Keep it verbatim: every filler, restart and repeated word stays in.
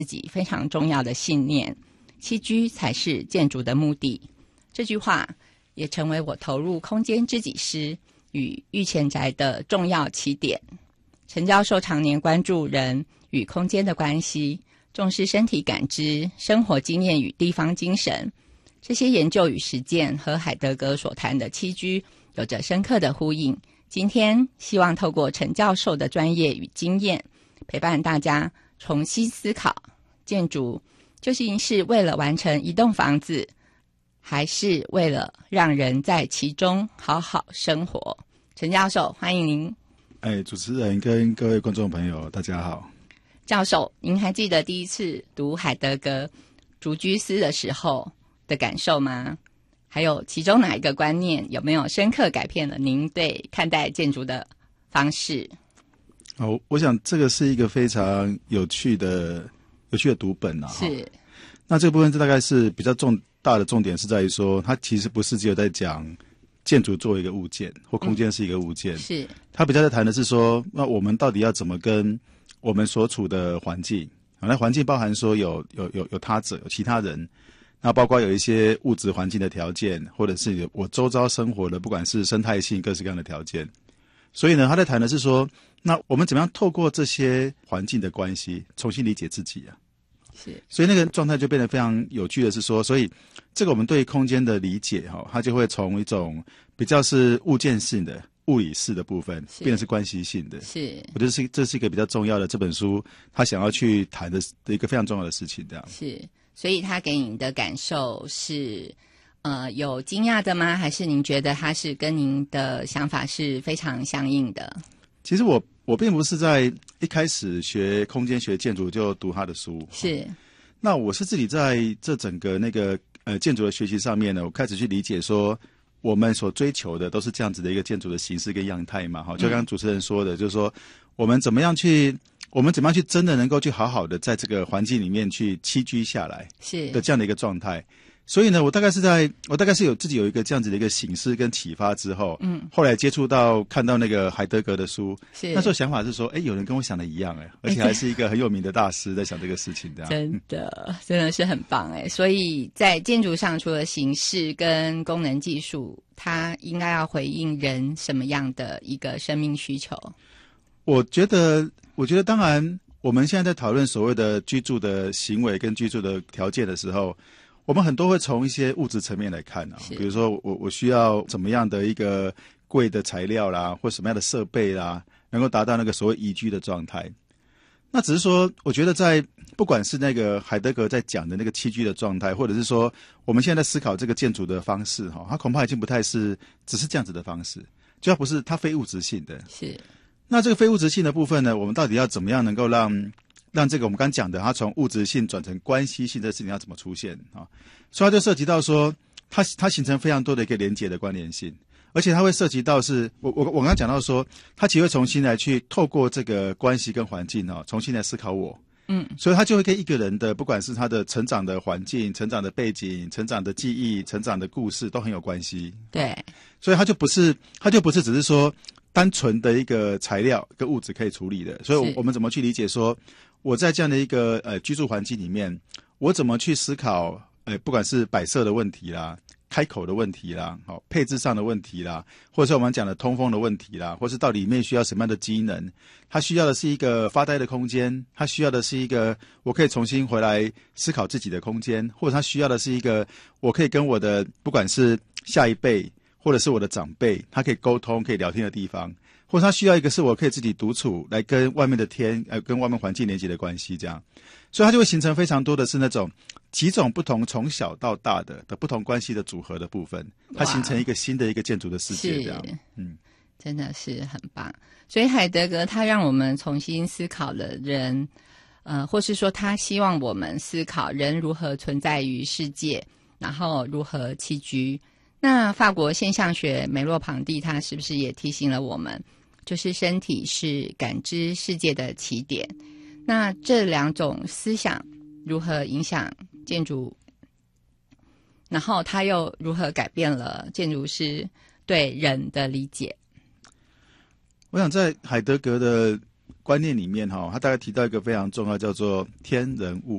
自己非常重要的信念：栖居才是建筑的目的。这句话也成为我投入空间知己师与玉泉宅的重要起点。陈教授常年关注人与空间的关系，重视身体感知、生活经验与地方精神。这些研究与实践和海德格所谈的栖居有着深刻的呼应。今天希望透过陈教授的专业与经验，陪伴大家重新思考建筑究竟是为了完成一栋房子，还是为了让人在其中好好生活。陈教授，欢迎您。 哎，主持人跟各位观众朋友大家好。 教授，您还记得第一次读海德格竹居思的时候的感受吗？还有其中哪一个观念有没有深刻改变了您对看待建筑的方式？ 哦，我想这个是一个非常有趣的有趣的读本啊。 是。 那这个部分大概是比较重大的重点是在于说，它其实不是只有在讲建筑作为一个物件或空间是一个物件， 嗯、是。 它比较在谈的是说，那我们到底要怎么跟我们所处的环境，那环境包含说有有有有他者，有其他人，那包括有一些物质环境的条件，或者是我周遭生活的不管是生态性各式各样的条件。所以呢，他在谈的是说，那我们怎么样透过这些环境的关系重新理解自己啊？ 是。 所以那个状态就变得非常有趣的是说，所以这个我们对空间的理解哈，它就会从一种比较是物件性的物理式的部分，变成是关系性的。 是。 我觉得是这是一个比较重要的这本书他想要去谈的的一个非常重要的事情，这样。 是。所以他给你的感受是呃有惊讶的吗？还是您觉得他是跟您的想法是非常相应的？ 其实我我并不是在一开始学空间学建筑就读他的书。 是。 那我是自己在这整个那个呃建筑的学习上面呢，我开始去理解说，我们所追求的都是这样子的一个建筑的形式跟样态嘛。哈，就刚刚主持人说的，嗯、就是说我们怎么样去。我们怎么样去真的能够去好好的在这个环境里面去栖居下来是的这样的一个状态。所以呢，我大概是在我大概是有自己有一个这样子的一个省思跟启发之后，嗯，后来接触到看到那个海德格的书，是那时候想法是说，哎，有人跟我想的一样哎，而且还是一个很有名的大师在想这个事情这样。 真的，真的是很棒哎。所以在建筑上，除了形式跟功能技术，它应该要回应人什么样的一个生命需求？ 我觉得。我觉得当然我们现在在讨论所谓的居住的行为跟居住的条件的时候，我们很多会从一些物质层面来看啊，比如说我我需要怎么样的一个贵的材料啦，或什么样的设备啦，能够达到那个所谓宜居的状态。那只是说我觉得在不管是那个海德格在讲的那个栖居的状态，或者是说我们现在在思考这个建筑的方式哈，它恐怕已经不太是只是这样子的方式，就它不是它非物质性的。 是。 那这个非物质性的部分呢，我们到底要怎么样能够让让这个我们刚刚讲的它从物质性转成关系性的事情要怎么出现啊？所以它就涉及到说它它形成非常多的一个连结的关联性，而且它会涉及到是我我我刚刚讲到说它其实会重新来去透过这个关系跟环境啊，重新来思考我。嗯，所以他就会跟一个人的不管是他的成长的环境、成长的背景、成长的记忆、成长的故事都很有关系。 对， 所以他就不是他就不是只是说单纯的一个材料跟物质可以处理的，所以我们怎么去理解说，我在这样的一个呃居住环境里面，我怎么去思考，呃，不管是摆设的问题啦、开口的问题啦、好、哦、配置上的问题啦，或者是我们讲的通风的问题啦，或是到底里面需要什么样的机能，它需要的是一个发呆的空间，它需要的是一个我可以重新回来思考自己的空间，或者它需要的是一个我可以跟我的不管是下一辈。或者是我的长辈，他可以沟通、可以聊天的地方，或者他需要一个是我可以自己独处，来跟外面的天、呃，跟外面环境连接的关系，这样，所以它就会形成非常多的是那种几种不同从小到大的的不同关系的组合的部分，它形成一个新的一个建筑的世界，这样，嗯， 真的是很棒。所以海德格他让我们重新思考了人，呃，或是说他希望我们思考人如何存在于世界，然后如何栖居。那法国现象学梅洛庞蒂他是不是也提醒了我们，就是身体是感知世界的起点？那这两种思想如何影响建筑，然后他又如何改变了建筑师对人的理解？ 我想在海德格的观念里面哈，他大概提到一个非常重要，叫做天人物。